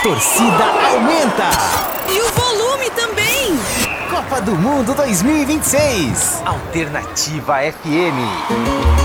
torcida aumenta. E o volume também. Copa do Mundo 2026. Alternativa FM.